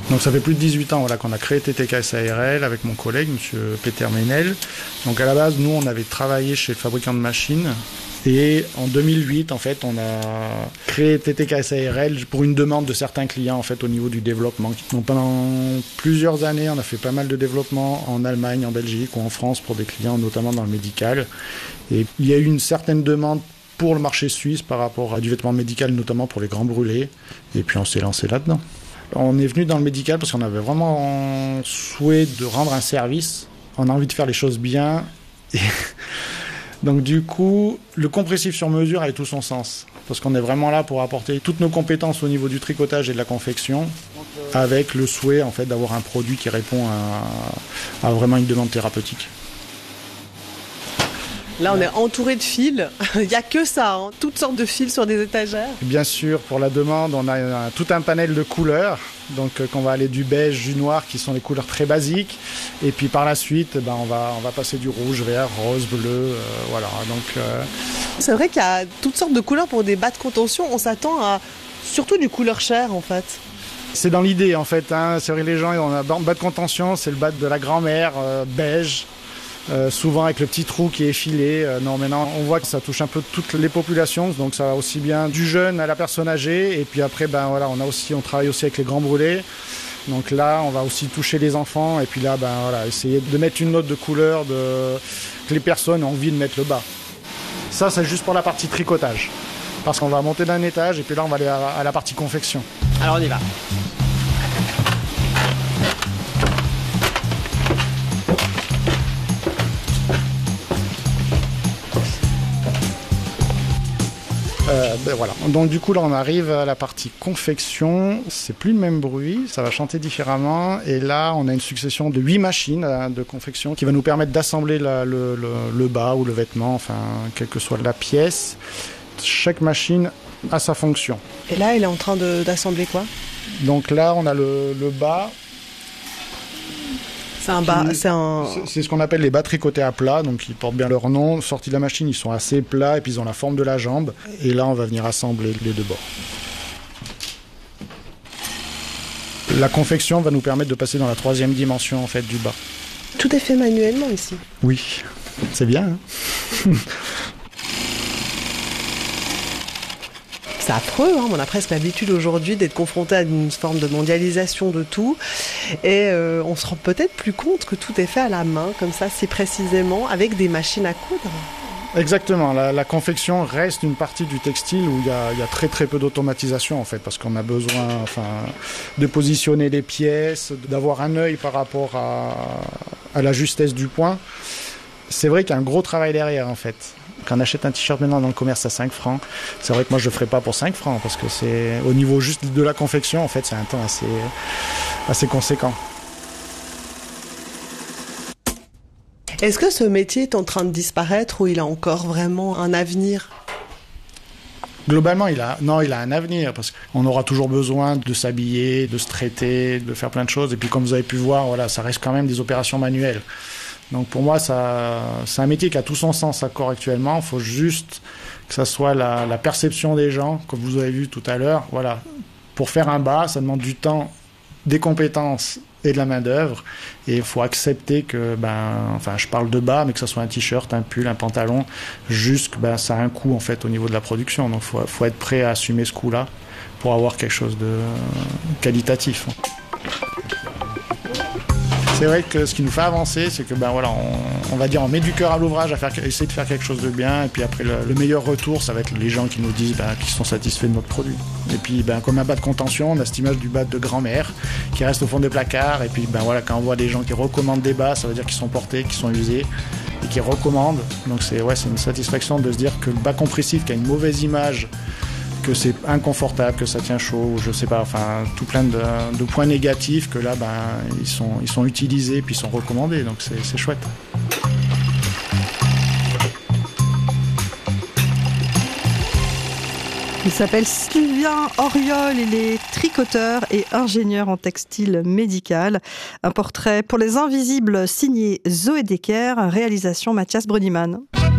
Donc ça fait plus de 18 ans qu'on a créé TTK SARL avec mon collègue, monsieur Peter Ménel. Donc à la base, nous, on avait travaillé chez le fabricant de machines. Et en 2008, en fait, on a créé TTK SARL pour une demande de certains clients, en fait, au niveau du développement. Donc pendant plusieurs années, on a fait pas mal de développement en Allemagne, en Belgique ou en France pour des clients, notamment dans le médical. Et il y a eu une certaine demande pour le marché suisse par rapport à du vêtement médical, notamment pour les grands brûlés. Et puis on s'est lancé là-dedans. On est venu dans le médical parce qu'on avait vraiment souhait de rendre un service. On a envie de faire les choses bien. Et donc du coup, le compressif sur mesure a tout son sens. Parce qu'on est vraiment là pour apporter toutes nos compétences au niveau du tricotage et de la confection, avec le souhait en fait d'avoir un produit qui répond à vraiment une demande thérapeutique. Là, on est entouré de fils. Il n'y a que ça, hein. Toutes sortes de fils sur des étagères. Bien sûr, pour la demande, on a tout un panel de couleurs. Donc, qu'on va aller du beige, du noir, qui sont les couleurs très basiques. Et puis, par la suite, on va passer du rouge, vert, rose, bleu. Voilà. Donc, c'est vrai qu'il y a toutes sortes de couleurs pour des bas de contention. On s'attend à surtout du couleur chair, en fait. C'est dans l'idée, en fait. Hein. C'est vrai, les gens, on a bas de contention, c'est le bas de la grand-mère, beige. Souvent avec le petit trou qui est effilé. Non, maintenant, on voit que ça touche un peu toutes les populations, donc ça va aussi bien du jeune à la personne âgée. Et puis après, on travaille aussi avec les grands brûlés. Donc là, on va aussi toucher les enfants. Et puis là, essayer de mettre une note de couleur que les personnes ont envie de mettre le bas. Ça, c'est juste pour la partie tricotage. Parce qu'on va monter d'un étage et puis là, on va aller à la partie confection. Alors, on y va. Voilà. Donc du coup là on arrive à la partie confection, c'est plus le même bruit, ça va chanter différemment et là on a une succession de 8 machines de confection qui va nous permettre d'assembler le bas ou le vêtement, enfin quelle que soit la pièce. Chaque machine a sa fonction. Et là il est en train d'assembler quoi ? Donc là on a le bas. C'est ce qu'on appelle les bas tricotés à plat, donc ils portent bien leur nom. Sortis de la machine, ils sont assez plats et puis ils ont la forme de la jambe. Et là, on va venir assembler les deux bords. La confection va nous permettre de passer dans la 3e dimension en fait du bas. Tout est fait manuellement ici. Oui, c'est bien. Hein. C'est affreux, hein. On a presque l'habitude aujourd'hui d'être confronté à une forme de mondialisation de tout et on se rend peut-être plus compte que tout est fait à la main, comme ça, si précisément, avec des machines à coudre. Exactement, la confection reste une partie du textile où il y a très très peu d'automatisation en fait, parce qu'on a besoin de positionner les pièces, d'avoir un œil par rapport à la justesse du point. C'est vrai qu'il y a un gros travail derrière en fait. Quand on achète un t-shirt maintenant dans le commerce à 5 francs, c'est vrai que moi je ne le ferai pas pour 5 francs parce que c'est au niveau juste de la confection, en fait, c'est un temps assez conséquent. Est-ce que ce métier est en train de disparaître ou il a encore vraiment un avenir ? Globalement, il a un avenir parce qu'on aura toujours besoin de s'habiller, de se traiter, de faire plein de choses. Et puis comme vous avez pu voir, voilà, ça reste quand même des opérations manuelles. Donc pour moi, c'est un métier qui a tout son sens encore actuellement. Il faut juste que ça soit la perception des gens, comme vous avez vu tout à l'heure. Voilà. Pour faire un bas, ça demande du temps, des compétences et de la main-d'œuvre. Et il faut accepter que, je parle de bas, mais que ce soit un t-shirt, un pull, un pantalon, juste que ça a un coût en fait au niveau de la production. Donc il faut être prêt à assumer ce coût-là pour avoir quelque chose de qualitatif. C'est vrai que ce qui nous fait avancer, c'est que on va dire on met du cœur à l'ouvrage à essayer de faire quelque chose de bien et puis après le meilleur retour, ça va être les gens qui nous disent qu'ils sont satisfaits de notre produit. Et puis comme un bas de contention, on a cette image du bas de grand-mère qui reste au fond des placards et puis quand on voit des gens qui recommandent des bas, ça veut dire qu'ils sont portés, qu'ils sont usés et qui recommandent. Donc c'est une satisfaction de se dire que le bas compressif qui a une mauvaise image, que c'est inconfortable, que ça tient chaud, je sais pas, tout plein de points négatifs que là, ils sont utilisés puis ils sont recommandés, donc c'est chouette. Il s'appelle Sylvain Auriol, il est tricoteur et ingénieur en textile médical. Un portrait pour les invisibles signé Zoé Decker, réalisation Mathias Brunniman.